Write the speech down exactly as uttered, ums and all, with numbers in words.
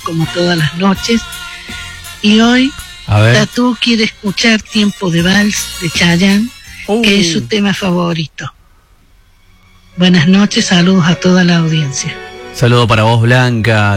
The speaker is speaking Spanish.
como todas las noches. Y hoy, Tatú quiere escuchar Tiempo de Vals de Chayanne, uh. que es su tema favorito. Buenas noches, saludos a toda la audiencia. Saludo para vos, Blanca.